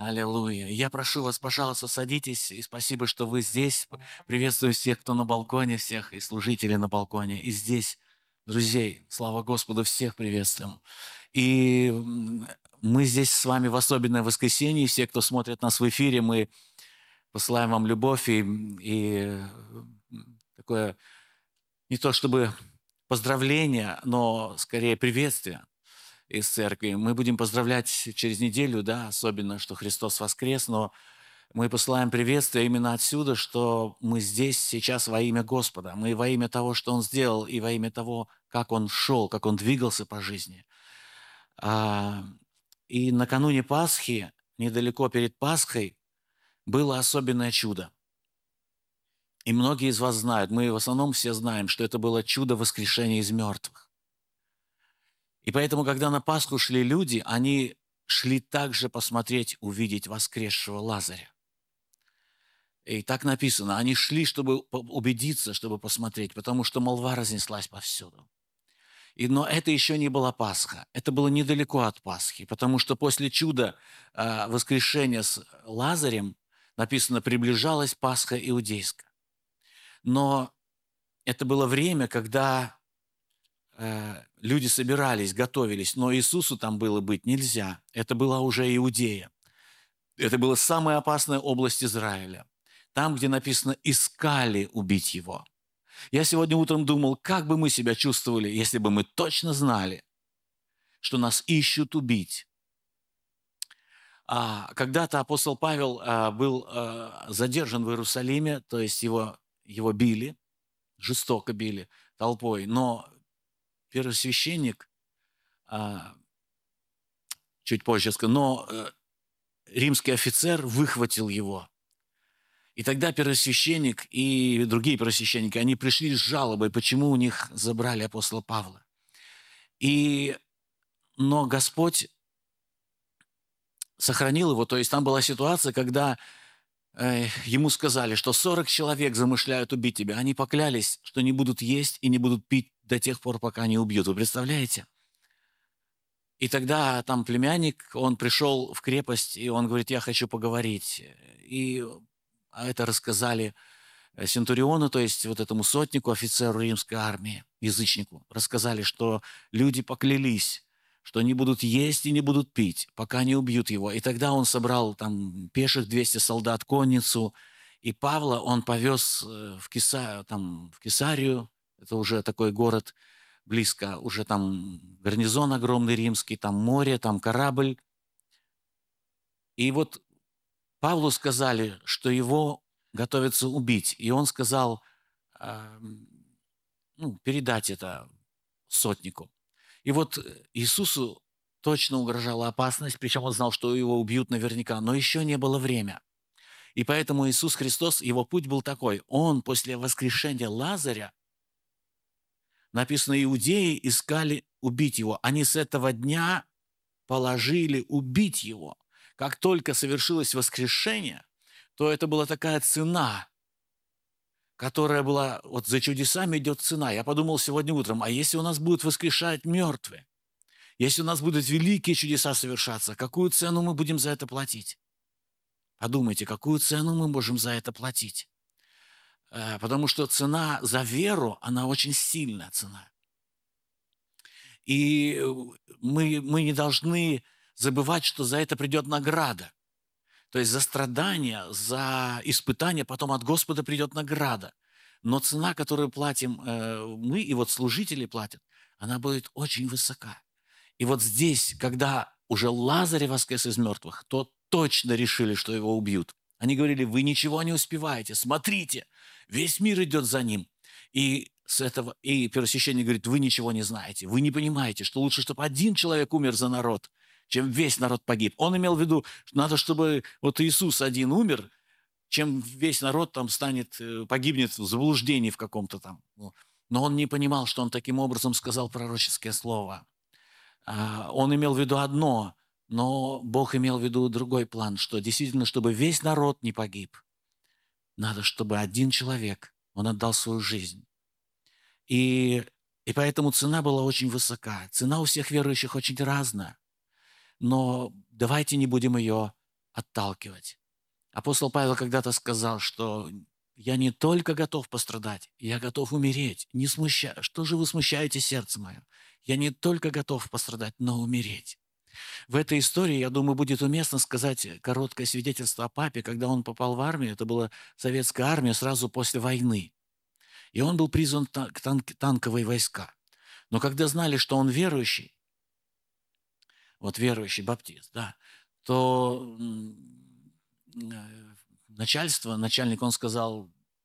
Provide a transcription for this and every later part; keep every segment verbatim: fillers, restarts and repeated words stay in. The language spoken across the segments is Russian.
Аллилуйя. Я прошу вас, пожалуйста, садитесь, и спасибо, что вы здесь. Приветствую всех, кто на балконе, всех и служителей на балконе, и здесь, друзей. Слава Господу, всех приветствуем. И м, мы здесь с вами в особенное воскресенье. Все, кто смотрит нас в эфире, мы посылаем вам любовь и, и м, такое, не то чтобы поздравление, но скорее приветствие из церкви. Мы будем поздравлять через неделю, да, особенно, что Христос воскрес, но мы посылаем приветствие именно отсюда, что мы здесь сейчас во имя Господа. Мы во имя того, что Он сделал, и во имя того, как Он шел, как Он двигался по жизни. А, И накануне Пасхи, недалеко перед Пасхой, было особенное чудо. И многие из вас знают, мы в основном все знаем, что это было чудо воскрешения из мертвых. И поэтому, когда на Пасху шли люди, они шли также посмотреть, увидеть воскресшего Лазаря. И так написано, они шли, чтобы по- убедиться, чтобы посмотреть, потому что молва разнеслась повсюду. И, но это еще не была Пасха, это было недалеко от Пасхи, потому что после чуда э, воскрешения с Лазарем, написано, приближалась Пасха иудейская. Но это было время, когда э, люди собирались, готовились, но Иисусу там было быть нельзя. Это была уже Иудея. Это была самая опасная область Израиля. Там, где написано «искали убить его». Я сегодня утром думал, как бы мы себя чувствовали, если бы мы точно знали, что нас ищут убить. А когда-то апостол Павел а, был а, задержан в Иерусалиме, то есть его, его били, жестоко били толпой, но первосвященник, а, чуть позже скажу, но э, римский офицер выхватил его. И тогда первосвященник и другие первосвященники, они пришли с жалобой, почему у них забрали апостола Павла. И, но Господь сохранил его, то есть там была ситуация, когда э, ему сказали, что сорок человек замышляют убить тебя. Они поклялись, что не будут есть и не будут пить до тех пор, пока не убьют. Вы представляете? И тогда там племянник, он пришел в крепость, и он говорит, я хочу поговорить. И а это рассказали Сентуриону, то есть вот этому сотнику, офицеру римской армии, язычнику, рассказали, что люди поклялись, что не будут есть и не будут пить, пока не убьют его. И тогда он собрал там пеших двести солдат, конницу, и Павла он повез э, в, Киса, там, в Кесарию, это уже такой город близко, уже там гарнизон огромный римский, там море, там корабль. И вот Павлу сказали, что его готовятся убить. И он сказал, э, ну, передать это сотнику. И вот Иисусу точно угрожала опасность, причем он знал, что его убьют наверняка, но еще не было время. И поэтому Иисус Христос, его путь был такой. Он после воскрешения Лазаря, написано, иудеи искали убить его. Они с этого дня положили убить его. Как только совершилось воскрешение, то это была такая цена, которая была, вот за чудесами идет цена. Я подумал сегодня утром, а если у нас будут воскрешать мертвые, если у нас будут великие чудеса совершаться, какую цену мы будем за это платить? Подумайте, какую цену мы можем за это платить? Э, Потому что цена за веру, она очень сильная цена. И э, мы, мы не должны забывать, что за это придет награда. То есть за страдания, за испытания потом от Господа придет награда. Но цена, которую платим э, мы, и вот служители платят, она будет очень высока. И вот здесь, когда уже Лазарь воскрес из мертвых, то точно решили, что его убьют. Они говорили, вы ничего не успеваете, смотрите, весь мир идет за ним. И с этого, и первосвященник говорит, вы ничего не знаете, вы не понимаете, что лучше, чтобы один человек умер за народ, чем весь народ погиб. Он имел в виду, что надо, чтобы вот Иисус один умер, чем весь народ там станет, э, погибнет в заблуждении в каком-то там. Ну, но он не понимал, что он таким образом сказал пророческое слово. А, Он имел в виду одно, но Бог имел в виду другой план, что действительно, чтобы весь народ не погиб, надо, чтобы один человек, он отдал свою жизнь. И, и поэтому цена была очень высока. Цена у всех верующих очень разная. Но давайте не будем ее отталкивать. Апостол Павел когда-то сказал, что я не только готов пострадать, я готов умереть. Не смуща... Что же вы смущаете сердце мое? Я не только готов пострадать, но умереть. В этой истории, я думаю, будет уместно сказать короткое свидетельство о папе, когда он попал в армию. Это была советская армия сразу после войны. И он был призван к танк, танковые войска. Но когда знали, что он верующий, вот верующий баптист, да, то начальство, начальник, он сказал,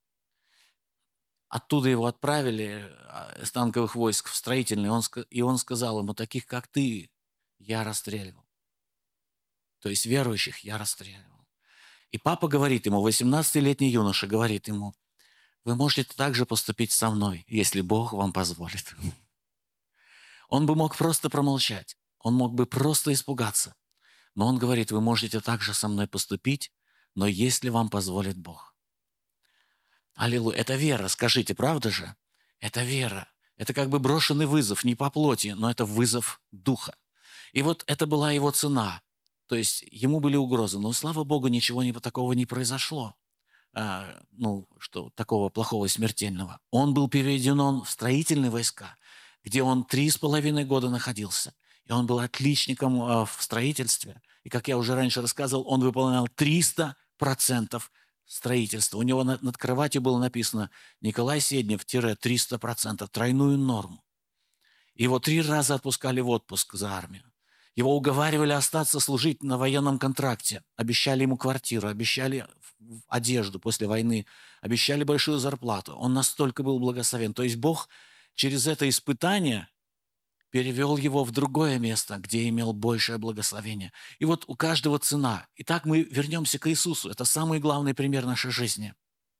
оттуда его отправили с танковых войск в строительный, он, и он сказал ему, таких как ты я расстреливал. То есть верующих я расстреливал. И папа говорит ему, восемнадцатилетний юноша говорит ему, вы можете также поступить со мной, если Бог вам позволит. Он бы мог просто промолчать, он мог бы просто испугаться. Но он говорит, вы можете также со мной поступить, но если вам позволит Бог. Аллилуйя. Это вера, скажите, правда же? Это вера. Это как бы брошенный вызов, не по плоти, но это вызов духа. И вот это была его цена. То есть ему были угрозы, но, слава Богу, ничего не, такого не произошло. А, ну, что такого плохого, смертельного. Он был переведен в строительные войска, где он три с половиной года находился. И он был отличником а, в строительстве. И, как я уже раньше рассказывал, он выполнял триста процентов строительства. У него над, над кроватью было написано «Николай Седнев-триста процентов», тройную норму. Его три раза отпускали в отпуск за армию. Его уговаривали остаться служить на военном контракте. Обещали ему квартиру, обещали одежду после войны, обещали большую зарплату. Он настолько был благословен. То есть Бог через это испытание перевел его в другое место, где имел большее благословение. И вот у каждого цена. Итак, мы вернемся к Иисусу. Это самый главный пример нашей жизни.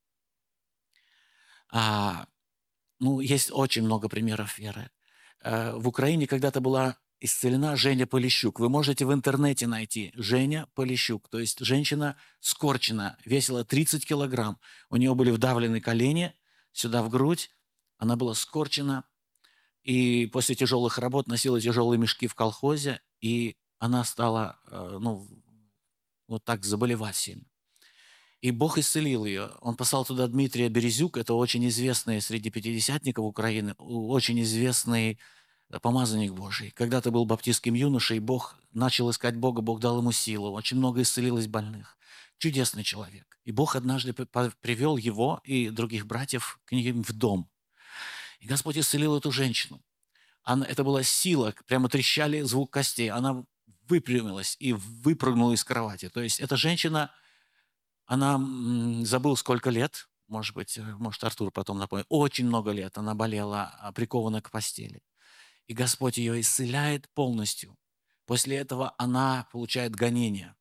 А, ну, есть очень много примеров веры. А, в Украине когда-то была исцелена Женя Полищук. Вы можете в интернете найти Женя Полищук. То есть женщина скорчена, весила тридцать килограмм. У нее были вдавлены колени сюда в грудь. Она была скорчена. И после тяжелых работ носила тяжелые мешки в колхозе. И она стала, ну, вот так заболевать сильно. И Бог исцелил ее. Он послал туда Дмитрия Березюк. Это очень известный среди пятидесятников Украины, очень известный помазанник Божий. Когда-то был баптистским юношей, Бог начал искать Бога, Бог дал ему силу. Очень много исцелилось больных. Чудесный человек. И Бог однажды привел его и других братьев к ним в дом. И Господь исцелил эту женщину. Она, это была сила, прямо трещали звук костей. Она выпрямилась и выпрыгнула из кровати. То есть эта женщина, она забыл сколько лет, может быть, может Артур потом напомнит, очень много лет она болела, прикована к постели. И Господь ее исцеляет полностью. После этого она получает гонение.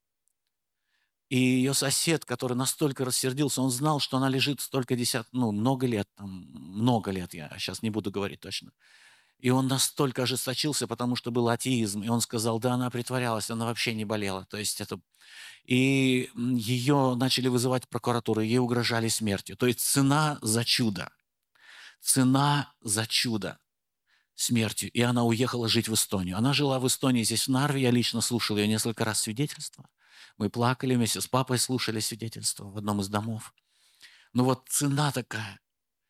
И ее сосед, который настолько рассердился, он знал, что она лежит столько десят, ну, много лет, там, много лет, я сейчас не буду говорить точно. И он настолько ожесточился, потому что был атеизм. И он сказал, да, она притворялась, она вообще не болела. То есть это... И ее начали вызывать в прокуратуру, ей угрожали смертью. То есть цена за чудо. Цена за чудо. Смертью. И она уехала жить в Эстонию. Она жила в Эстонии, здесь в Нарве. Я лично слушал ее несколько раз свидетельства. Мы плакали вместе с папой, слушали свидетельства в одном из домов. Ну вот цена такая.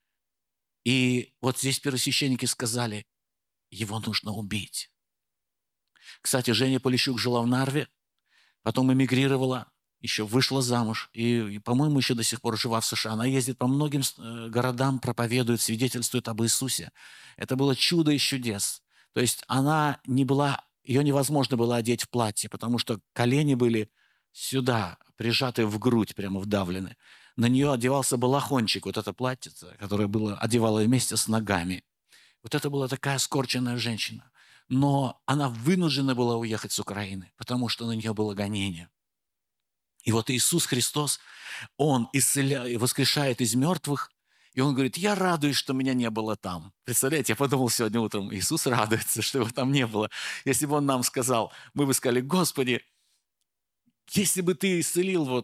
И вот здесь первосвященники сказали, его нужно убить. Кстати, Женя Полищук жила в Нарве, потом эмигрировала, еще вышла замуж, и, и, по-моему, еще до сих пор жива в США. Она ездит по многим городам, проповедует, свидетельствует об Иисусе. Это было чудо из чудес. То есть она не была, ее невозможно было одеть в платье, потому что колени были сюда, прижаты в грудь, прямо вдавлены. На нее одевался балахончик, вот это платье, которое было, одевало вместе с ногами. Вот это была такая скорченная женщина. Но она вынуждена была уехать с Украины, потому что на нее было гонение. И вот Иисус Христос, Он исцеляет, воскрешает из мертвых, и Он говорит, я радуюсь, что меня не было там. Представляете, я подумал сегодня утром, Иисус радуется, что его там не было. Если бы Он нам сказал, мы бы сказали, Господи, если бы Ты исцелил, вот,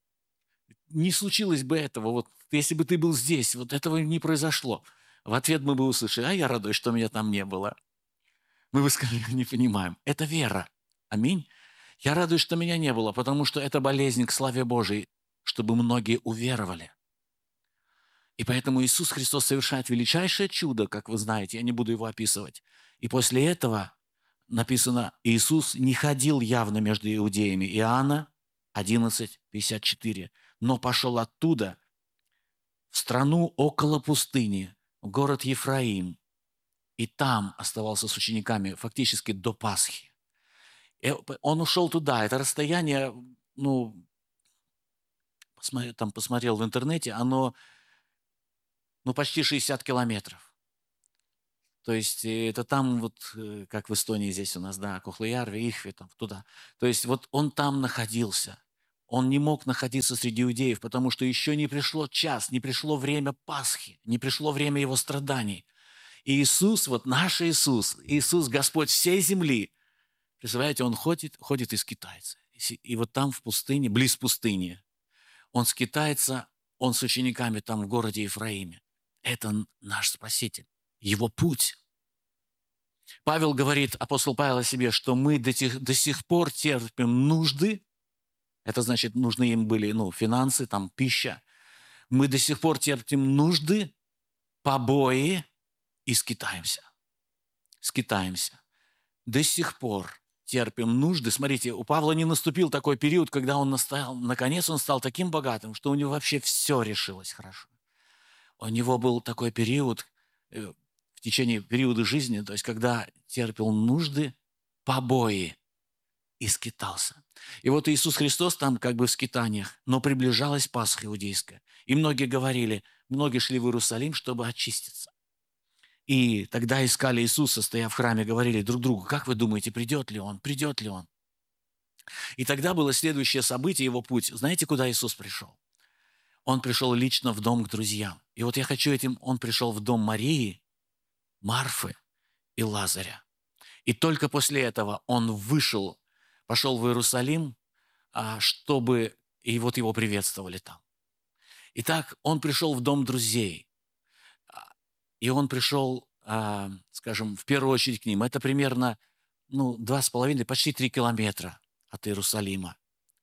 не случилось бы этого, вот, если бы Ты был здесь, вот этого не произошло. В ответ мы бы услышали, а я радуюсь, что меня там не было. Мы бы сказали, не понимаем. Это вера. Аминь. Я радуюсь, что меня не было, потому что это болезнь к славе Божией, чтобы многие уверовали. И поэтому Иисус Христос совершает величайшее чудо, как вы знаете, я не буду его описывать. И после этого написано, Иисус не ходил явно между иудеями. Иоанна одиннадцать пятьдесят четыре. Но пошел оттуда в страну около пустыни, в город Ефраим, и там оставался с учениками фактически до Пасхи. И он ушел туда. Это расстояние, ну, посмотри, там посмотрел в интернете, оно ну, почти шестьдесят километров. То есть э, это там вот, э, как в Эстонии здесь у нас, да, Кохлоярви, Ихви, там, туда. То есть вот он там находился. Он не мог находиться среди иудеев, потому что еще не пришло час, не пришло время Пасхи, не пришло время его страданий. И Иисус, вот наш Иисус, Иисус, Господь всей земли, представляете, Он ходит, ходит и скитается. И, и вот там в пустыне, близ пустыни, Он скитается, Он с учениками там в городе Ефраиме. Это наш Спаситель, Его путь. Павел говорит, апостол Павел о себе, что мы до, тех, до сих пор терпим нужды. Это значит, нужны им были ну, финансы, там, пища. Мы до сих пор терпим нужды, побои и скитаемся. Скитаемся. До сих пор терпим нужды. Смотрите, у Павла не наступил такой период, когда он настал, наконец он стал таким богатым, что у него вообще все решилось хорошо. У него был такой период, э, в течение периода жизни, то есть когда терпел нужды, побои и скитался. И вот Иисус Христос там как бы в скитаниях, но приближалась Пасха иудейская. И многие говорили, многие шли в Иерусалим, чтобы очиститься. И тогда искали Иисуса, стоя в храме, говорили друг другу, как вы думаете, придет ли Он, придет ли Он? И тогда было следующее событие, его путь. Знаете, куда Иисус пришел? Он пришел лично в дом к друзьям. И вот я хочу этим, он пришел в дом Марии, Марфы и Лазаря. И только после этого он вышел, пошел в Иерусалим, а, чтобы, и вот его приветствовали там. Итак, он пришел в дом друзей. А, И он пришел, а, скажем, в первую очередь к ним. Это примерно ну, два с половиной, почти три километра от Иерусалима.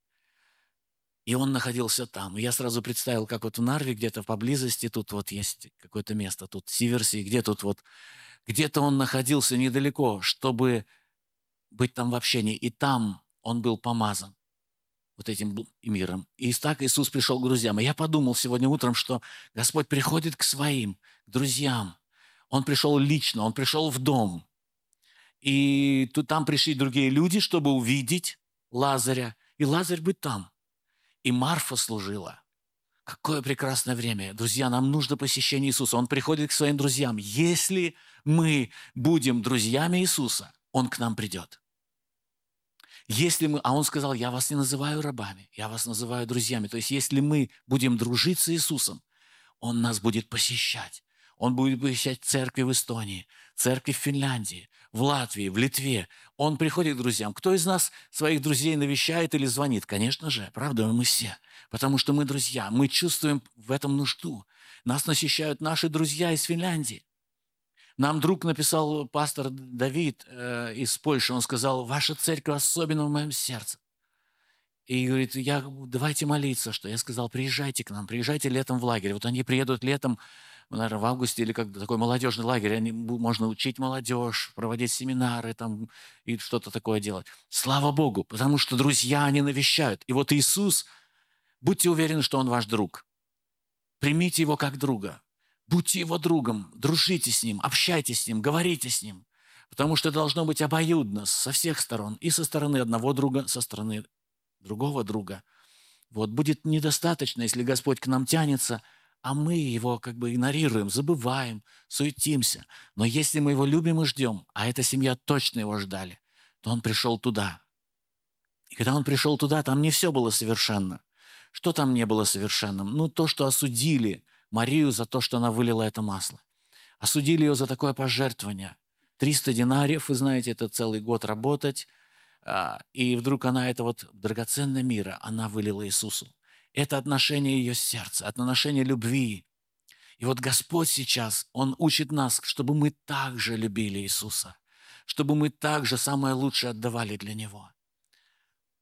И он находился там. И я сразу представил, как вот в Нарве где-то поблизости, тут вот есть какое-то место, тут Сиверси, где тут вот, где-то он находился недалеко, чтобы быть там в общении. И там он был помазан вот этим миром. И так Иисус пришел к друзьям. И я подумал сегодня утром, что Господь приходит к своим, к друзьям. Он пришел лично, он пришел в дом. И тут там пришли другие люди, чтобы увидеть Лазаря. И Лазарь быть там. И Марфа служила. Какое прекрасное время. Друзья, нам нужно посещение Иисуса. Он приходит к своим друзьям. Если мы будем друзьями Иисуса, Он к нам придет. Если мы, а Он сказал, я вас не называю рабами, я вас называю друзьями. То есть, если мы будем дружить с Иисусом, Он нас будет посещать. Он будет посещать церкви в Эстонии, церкви в Финляндии, в Латвии, в Литве. Он приходит к друзьям. Кто из нас своих друзей навещает или звонит? Конечно же, правда, мы все. Потому что мы друзья, мы чувствуем в этом нужду. Нас насыщают наши друзья из Финляндии. Нам друг написал пастор Давид э, из Польши. Он сказал, ваша церковь особенно в моем сердце. И говорит, я, давайте молиться, что я сказал, приезжайте к нам, приезжайте летом в лагерь. Вот они приедут летом, наверное, в августе или как такой молодежный лагерь. Они, можно учить молодежь, проводить семинары там, и что-то такое делать. Слава Богу, потому что друзья они навещают. И вот Иисус, будьте уверены, что Он ваш друг. Примите Его как друга. Будьте Его другом, дружите с Ним, общайтесь с Ним, говорите с Ним. Потому что должно быть обоюдно со всех сторон. И со стороны одного друга, со стороны другого друга. Вот будет недостаточно, если Господь к нам тянется, а мы Его как бы игнорируем, забываем, суетимся. Но если мы Его любим и ждем, а эта семья точно Его ждали, то Он пришел туда. И когда Он пришел туда, там не все было совершенно. Что там не было совершенным? Ну, то, что осудили Марию за то, что она вылила это масло. Осудили ее за такое пожертвование. триста динариев, вы знаете, это целый год работать. И вдруг она, это вот драгоценное мира, она вылила Иисусу. Это отношение ее сердца, отношение любви. И вот Господь сейчас, Он учит нас, чтобы мы также любили Иисуса, чтобы мы также самое лучшее отдавали для Него.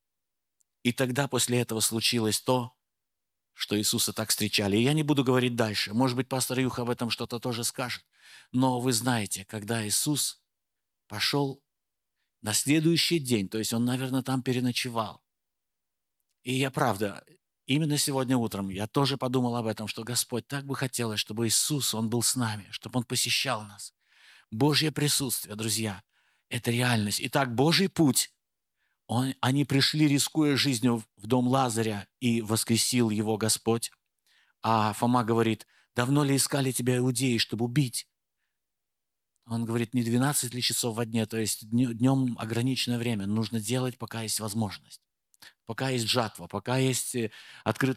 И тогда после этого случилось то, что Иисуса так встречали. И я не буду говорить дальше. Может быть, пастор Юха об этом что-то тоже скажет. Но вы знаете, когда Иисус пошел на следующий день, то есть он, наверное, там переночевал. И я, правда, именно сегодня утром я тоже подумал об этом, что Господь так бы хотелось, чтобы Иисус, Он был с нами, чтобы Он посещал нас. Божье присутствие, друзья, это реальность. Итак, Божий путь. Он, они пришли, рискуя жизнью, в дом Лазаря, и воскресил его Господь. А Фома говорит: давно ли искали тебя иудеи, чтобы убить? Он говорит: не двенадцать ли часов во дне, то есть днем ограниченное время. Нужно делать, пока есть возможность. Пока есть жатва, пока есть открытый